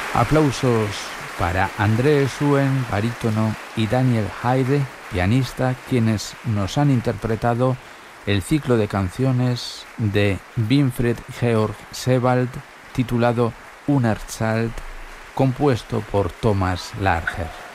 Aplausos para André Suen, barítono, y Daniel Haide, pianista, quienes nos han interpretado el ciclo de canciones de Winfried Georg Sebald titulado Unerzählt, compuesto por Thomas Larcher.